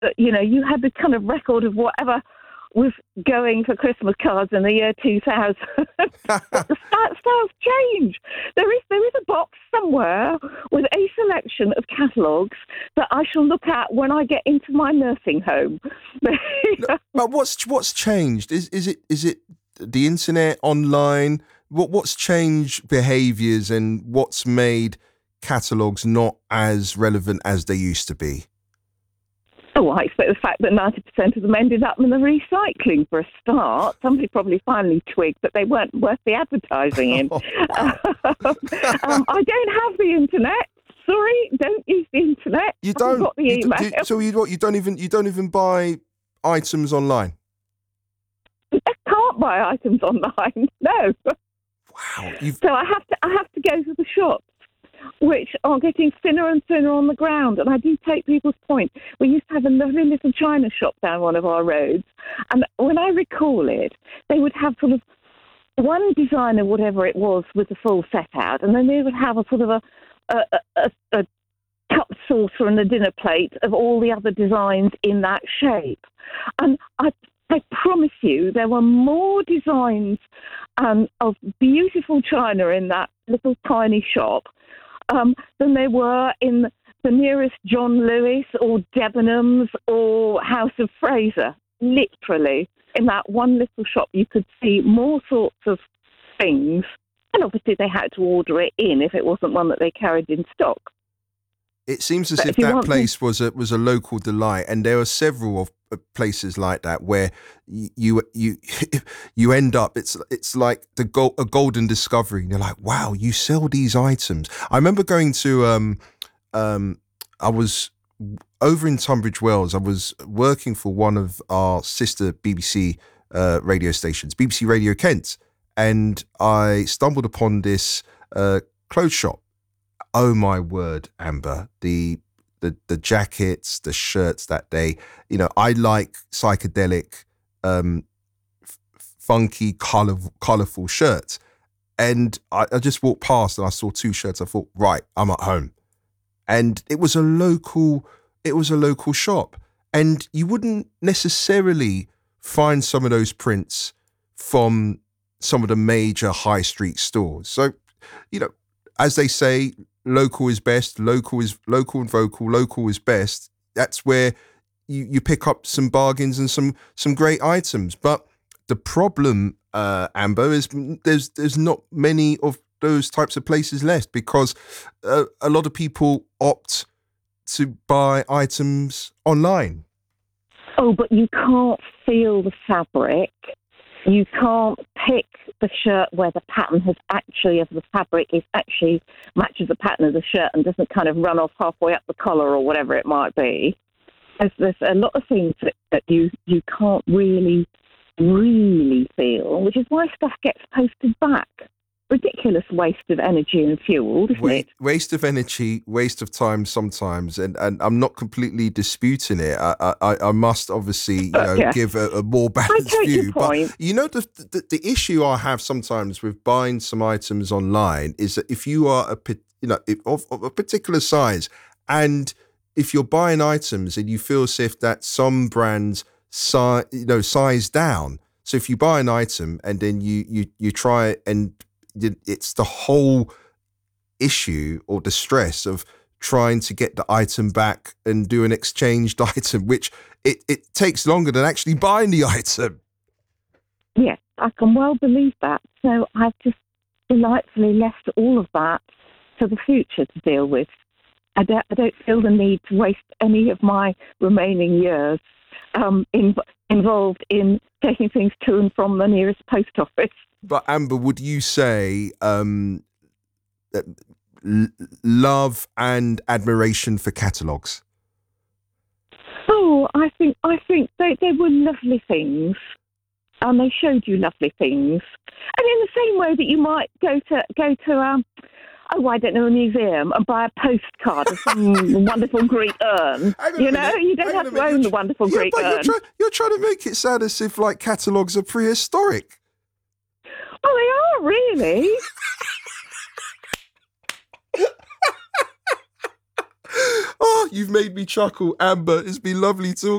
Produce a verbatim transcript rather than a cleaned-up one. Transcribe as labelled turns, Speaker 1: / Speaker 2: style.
Speaker 1: that, you know, you had the kind of record of whatever was going for Christmas cards in the year two thousand. But the st- styles change. There is there is a box somewhere with a selection of catalogues that I shall look at when I get into my nursing home.
Speaker 2: No, but what's what's changed? Is is it is it the internet, online? What what's changed behaviours and what's made catalogues not as relevant as they used to be?
Speaker 1: Oh, I expect the fact that ninety percent of them ended up in the recycling for a start. Somebody probably finally twigged that they weren't worth the advertising in. Oh, wow. um, I don't have the internet. Sorry, don't use the internet.
Speaker 2: You don't.
Speaker 1: Got the
Speaker 2: you
Speaker 1: email.
Speaker 2: Do, so you what? You don't even you don't even buy items online.
Speaker 1: I can't buy items online. No.
Speaker 2: Wow. You've...
Speaker 1: So I have to I have to go to the shops, which are getting thinner and thinner on the ground. And I do take people's point. We used to have a lovely little china shop down one of our roads. And when I recall it, they would have sort of one design or whatever it was with the full set out. And then they would have a sort of a, a, a, a cup saucer and a dinner plate of all the other designs in that shape. And I I promise you, there were more designs um, of beautiful china in that little tiny shop um, than there were in the nearest John Lewis or Debenhams or House of Fraser. Literally, in that one little shop, you could see more sorts of things. And obviously, they had to order it in if it wasn't one that they carried in stock.
Speaker 2: It seems as
Speaker 1: But
Speaker 2: if,
Speaker 1: if
Speaker 2: that place
Speaker 1: to...
Speaker 2: was a was a local delight, and there are several of places like that where you you you end up. It's it's like the go, a golden discovery. And you're like, wow, you sell these items. I remember going to um um I was over in Tunbridge Wells. I was working for one of our sister B B C uh, radio stations, B B C Radio Kent, and I stumbled upon this uh, clothes shop. Oh my word, Amber, the the the jackets, the shirts that they, you know, I like psychedelic, um, f- funky, color, colorful shirts. And I, I just walked past and I saw two shirts. I thought, right, I'm at home. And it was a local, it was a local shop. And you wouldn't necessarily find some of those prints from some of the major high street stores. So, you know, as they say, local is best, local is local and vocal, local is best. That's where you, you pick up some bargains and some some great items. But the problem, uh, Amber, is there's there's not many of those types of places left because uh, a lot of people opt to buy items online.
Speaker 1: Oh, but you can't feel the fabric. You can't pick the shirt where the pattern has actually, of the fabric, is actually matches the pattern of the shirt and doesn't kind of run off halfway up the collar or whatever it might be. There's, there's a lot of things that, that you, you can't really, really feel, which is why stuff gets posted back. Ridiculous waste of energy and fuel, isn't
Speaker 2: Wait,
Speaker 1: it?
Speaker 2: Waste of energy, waste of time sometimes, and, and I'm not completely disputing it. I I, I must obviously you know
Speaker 1: yeah.
Speaker 2: give a, a more balanced
Speaker 1: I take
Speaker 2: view.
Speaker 1: Your point.
Speaker 2: But you know the, the the issue I have sometimes with buying some items online is that if you are a you know if, of, of a particular size, and if you're buying items and you feel as if that some brands size you know size down, so if you buy an item and then you you you try and it's the whole issue or the stress of trying to get the item back and do an exchanged item, which it, it takes longer than actually buying the item.
Speaker 1: Yes, I can well believe that. So I've just delightfully left all of that to the future to deal with. I don't, I don't feel the need to waste any of my remaining years um, in, involved in taking things to and from the nearest post office.
Speaker 2: But Amber, would you say um, that l- love and admiration for catalogues?
Speaker 1: Oh, I think I think they, they were lovely things, and they showed you lovely things. And in the same way that you might go to go to um, oh, I don't know, a museum and buy a postcard of some wonderful Greek urn. You know,
Speaker 2: minute,
Speaker 1: you don't have to own the wonderful
Speaker 2: yeah,
Speaker 1: Greek
Speaker 2: but
Speaker 1: urn.
Speaker 2: You're, try, you're trying to make it sound as if like catalogues are prehistoric.
Speaker 1: Oh, they are, really.
Speaker 2: Oh, you've made me chuckle, Amber. It's been lovely talking.